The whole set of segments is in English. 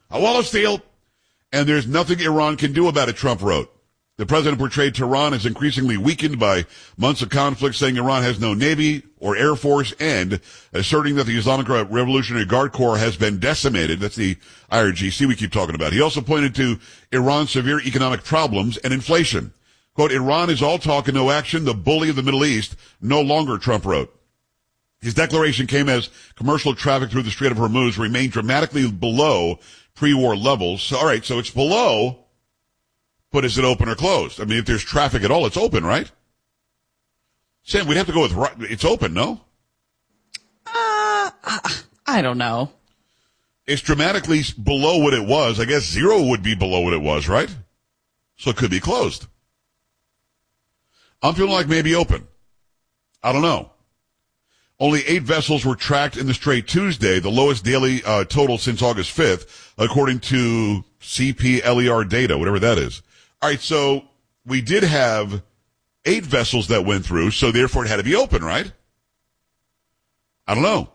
A wall of steel. And there's nothing Iran can do about it, Trump wrote. The president portrayed Tehran as increasingly weakened by months of conflict, saying Iran has no navy or air force, and asserting that the Islamic Revolutionary Guard Corps has been decimated. That's the IRGC we keep talking about. He also pointed to Iran's severe economic problems and inflation. Quote, Iran is all talk and no action, the bully of the Middle East, no longer, Trump wrote. His declaration came as commercial traffic through the Strait of Hormuz remained dramatically below pre-war levels. So, all right, so it's below, but is it open or closed? I mean, if there's traffic at all, it's open, right? Sam, we'd have to go with it's open, no? I don't know. It's dramatically below what it was. I guess zero would be below what it was, right? So it could be closed. I'm feeling like maybe open. I don't know. Only 8 vessels were tracked in the Strait Tuesday, the lowest daily total since August 5th, according to CPLER data, whatever that is. All right, so we did have 8 vessels that went through, so therefore it had to be open, right? I don't know.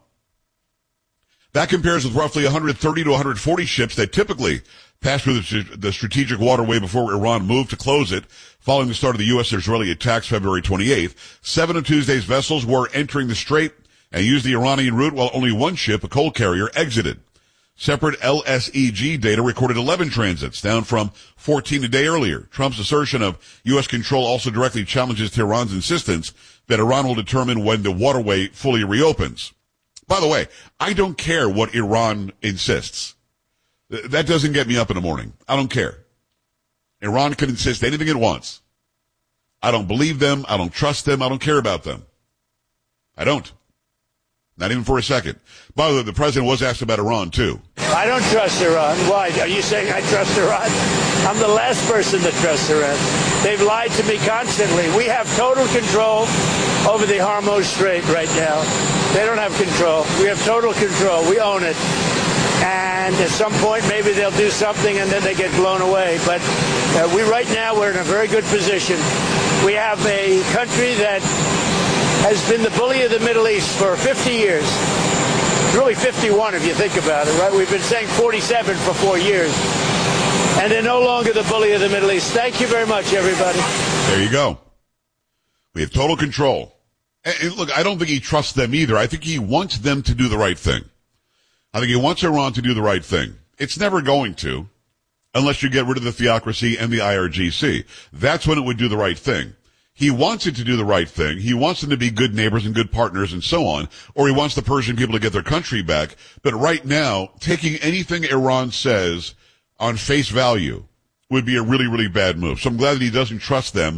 That compares with roughly 130 to 140 ships that typically pass through the strategic waterway before Iran moved to close it following the start of the U.S.-Israeli attacks February 28th. 7 of Tuesday's vessels were entering the strait and used the Iranian route, while only one ship, a coal carrier, exited. Separate LSEG data recorded 11 transits, down from 14 a day earlier. Trump's assertion of U.S. control also directly challenges Tehran's insistence that Iran will determine when the waterway fully reopens. By the way, I don't care what Iran insists. That doesn't get me up in the morning. I don't care. Iran can insist anything it wants. I don't believe them. I don't trust them. I don't care about them. I don't. Not even for a second. By the way, the president was asked about Iran, too. I don't trust Iran. Why? Are you saying I trust Iran? I'm the last person that trusts Iran. They've lied to me constantly. We have total control over the Hormuz Strait right now. They don't have control. We have total control. We own it. And at some point, maybe they'll do something and then they get blown away. But right now, we're in a very good position. We have a country that has been the bully of the Middle East for 50 years. Really 51 if you think about it, right? We've been saying 47 for 4 years. And they're no longer the bully of the Middle East. Thank you very much, everybody. There you go. We have total control. And look, I don't think he trusts them either. I think he wants them to do the right thing. I think he wants Iran to do the right thing. It's never going to, unless you get rid of the theocracy and the IRGC. That's when it would do the right thing. He wants it to do the right thing. He wants them to be good neighbors and good partners and so on. Or he wants the Persian people to get their country back. But right now, taking anything Iran says on face value would be a really, really bad move. So I'm glad that he doesn't trust them.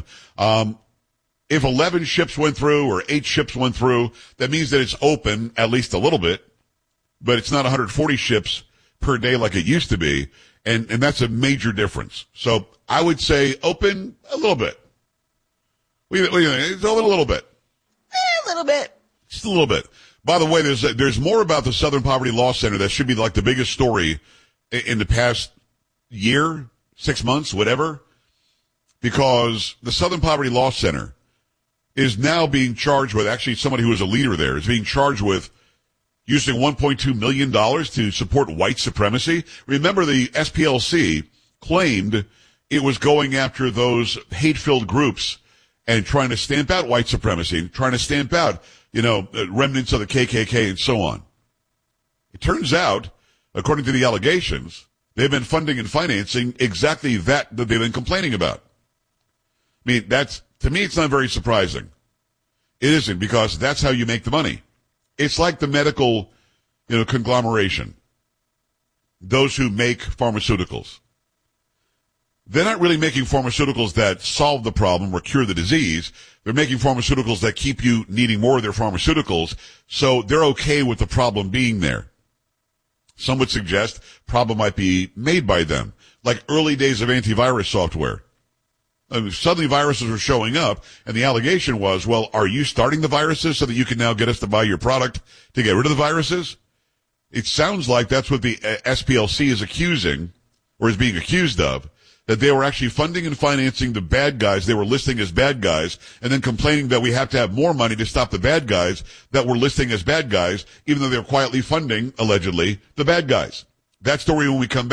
If 11 ships went through or 8 ships went through, that means that it's open at least a little bit. But it's not 140 ships per day like it used to be. And that's a major difference. So I would say open a little bit. What do you think? It's open a little bit. A little bit. Just a little bit. By the way, there's more about the Southern Poverty Law Center that should be like the biggest story in the past year, 6 months, whatever. Because the Southern Poverty Law Center is now being charged with, actually somebody who was a leader there is being charged with using $1.2 million to support white supremacy. Remember, the SPLC claimed it was going after those hate-filled groups and trying to stamp out white supremacy, trying to stamp out, remnants of the KKK and so on. It turns out, according to the allegations, they've been funding and financing exactly that they've been complaining about. I mean, to me, it's not very surprising. It isn't, because that's how you make the money. It's like the medical, conglomeration. Those who make pharmaceuticals. They're not really making pharmaceuticals that solve the problem or cure the disease. They're making pharmaceuticals that keep you needing more of their pharmaceuticals, so they're okay with the problem being there. Some would suggest problem might be made by them, like early days of antivirus software. Suddenly viruses were showing up, and the allegation was, well, are you starting the viruses so that you can now get us to buy your product to get rid of the viruses? It sounds like that's what the SPLC is accusing, or is being accused of, that they were actually funding and financing the bad guys they were listing as bad guys, and then complaining that we have to have more money to stop the bad guys that we're listing as bad guys, even though they're quietly funding, allegedly, the bad guys. That story when we come back.